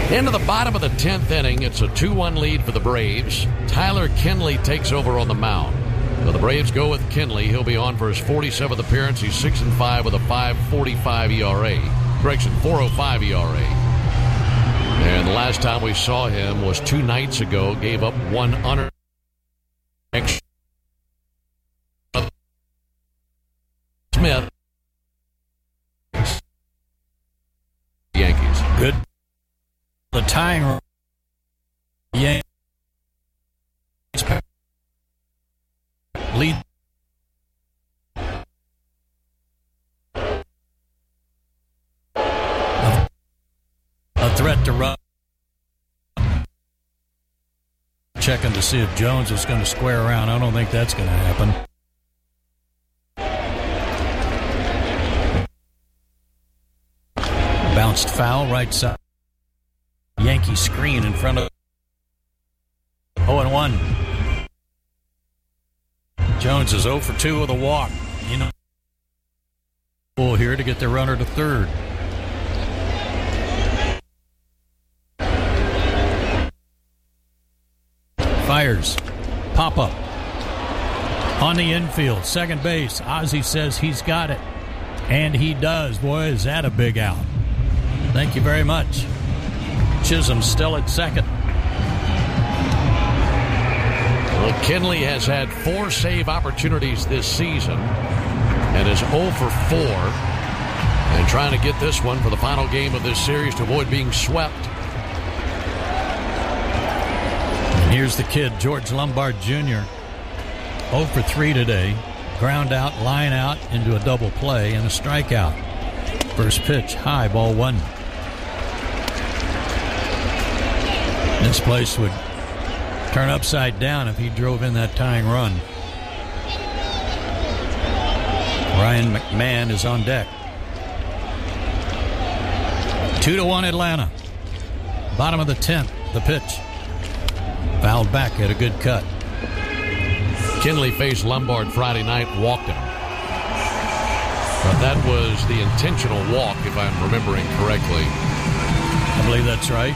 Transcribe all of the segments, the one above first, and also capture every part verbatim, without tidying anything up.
Into the bottom of the tenth inning, it's a two one lead for the Braves. Tyler Kinley takes over on the mound. So the Braves go with Kinley. He'll be on for his forty-seventh appearance. He's six and five with a five forty-five E R A. Correction, four oh five E R A. And the last time we saw him was two nights ago. Gave up one unearned extra. Smith. Yankees. Good. The tying run. Yankees lead. A threat to run. Checking to see if Jones is going to square around. I don't think that's going to happen. Bounced foul, right side. Yankee screen in front of oh and one. Jones is oh for two with a walk. You know, pull here to get the runner to third. Fires. Pop up. On the infield. Second base. Ozzie says he's got it. And he does. Boy, is that a big out. Thank you very much. Chisholm still at second. Well, Kinley has had four save opportunities this season and is oh for four. And trying to get this one for the final game of this series to avoid being swept. And here's the kid, George Lombard Junior oh for three today. Ground out, line out into a double play and a strikeout. First pitch, high, ball one. This place would turn upside down if he drove in that tying run. Ryan McMahon is on deck. Two to one Atlanta. Bottom of the tenth, the pitch. Fouled back at a good cut. Kinley faced Lombard Friday night, walked him. But that was the intentional walk, if I'm remembering correctly. I believe that's right.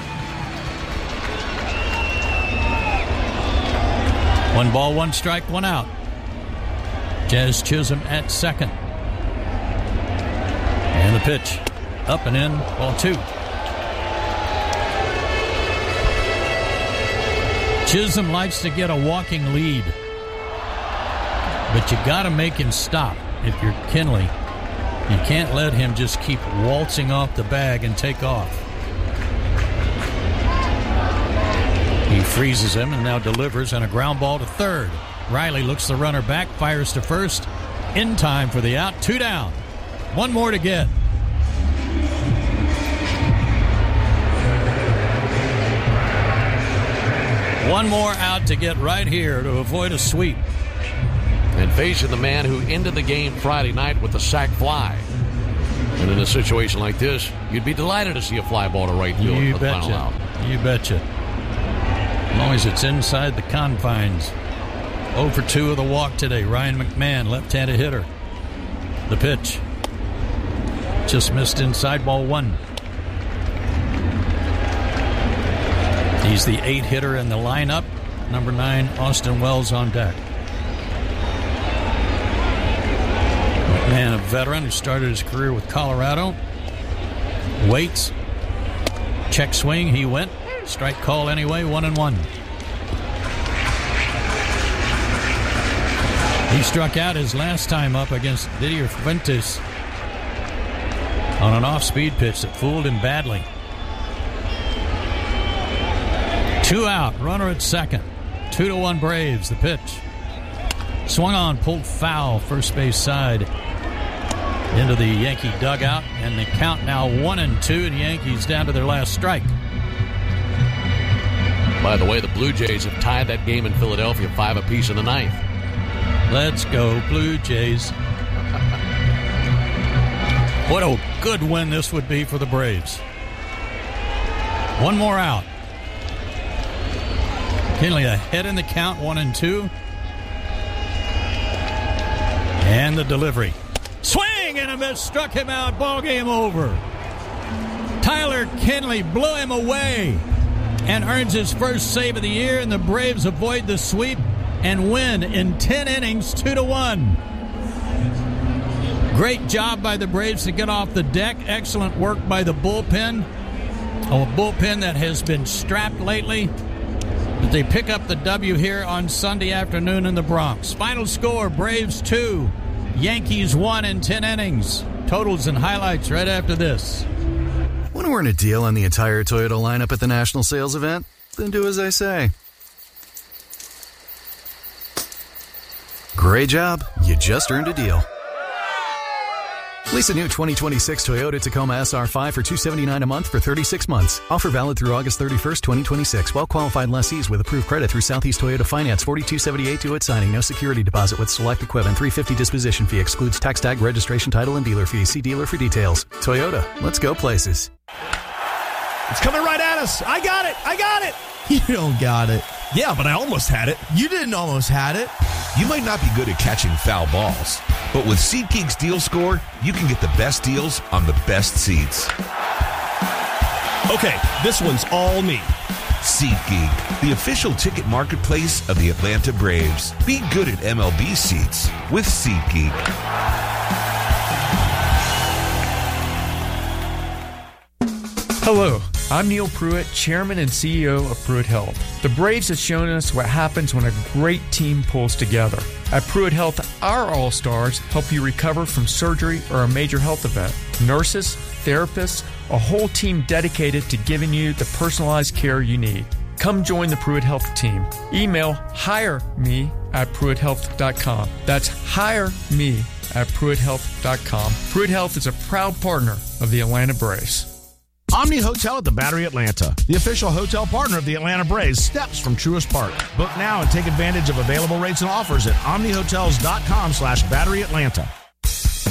One ball, one strike, one out. Jazz Chisholm at second. And the pitch. Up and in, ball two. Chisholm likes to get a walking lead. But you got to make him stop if you're Kinley. You can't let him just keep waltzing off the bag and take off. He freezes him and now delivers on a ground ball to third. Riley looks the runner back, fires to first. In time for the out. Two down. One more to get. One more out to get right here to avoid a sweep. And facing the man who ended the game Friday night with the sac fly. And in a situation like this, you'd be delighted to see a fly ball to right field You for the final betcha. out. You betcha. As long as it's inside the confines. oh for two of the walk today. Ryan McMahon, left-handed hitter. The pitch. Just missed inside, ball one. He's the eight hitter in the lineup. Number nine, Austin Wells on deck. McMahon, a veteran who started his career with Colorado. Waits. Check swing, he went. Strike call anyway, one and one. He struck out his last time up against Didier Fuentes on an off-speed pitch that fooled him badly. Two out, runner at second. Two to one Braves, the pitch. Swung on, pulled foul, first base side into the Yankee dugout, and the count now one and two, and the Yankees down to their last strike. By the way, the Blue Jays have tied that game in Philadelphia five apiece in the ninth. Let's go, Blue Jays. What a good win this would be for the Braves. One more out. Kinley ahead in the count, one and two. And the delivery. Swing and a miss, struck him out, ball game over. Tyler Tyler Kinley blew him away and earns his first save of the year, and the Braves avoid the sweep and win in ten innings, two to one. Great job by the Braves to get off the deck. Excellent work by the bullpen. A bullpen that has been strapped lately. But they pick up the W here on Sunday afternoon in the Bronx. Final score, Braves two, Yankees one in ten innings. Totals and highlights right after this. Want to earn a deal on the entire Toyota lineup at the National Sales Event? Then do as I say. Great job. You just earned a deal. Lease a new twenty twenty-six Toyota Tacoma S R five for two hundred seventy-nine dollars a month for thirty-six months. Offer valid through August thirty-first, twenty twenty-six. Well-qualified lessees with approved credit through Southeast Toyota Finance. forty-two seventy-eight due at signing. No security deposit with select equipment. three hundred fifty dollars disposition fee. Excludes tax tag, registration, title, and dealer fees. See dealer for details. Toyota. Let's go places. It's coming right at us. I got it. I got it. You don't got it. Yeah, but I almost had it. You didn't almost had it. You might not be good at catching foul balls, but with SeatGeek's Deal Score, you can get the best deals on the best seats. Okay, this one's all me. SeatGeek, the official ticket marketplace of the Atlanta Braves. Be good at M L B seats with SeatGeek. Hello, I'm Neil Pruitt, Chairman and C E O of Pruitt Health. The Braves have shown us what happens when a great team pulls together. At Pruitt Health, our All-Stars help you recover from surgery or a major health event. Nurses, therapists, a whole team dedicated to giving you the personalized care you need. Come join the Pruitt Health team. Email hire me at pruitt health dot com. That's hire me at pruitt health dot com. Pruitt Health is a proud partner of the Atlanta Braves. Omni Hotel at the Battery Atlanta, the official hotel partner of the Atlanta Braves, steps from Truist Park. Book now and take advantage of available rates and offers at omni hotels dot com slash battery atlanta.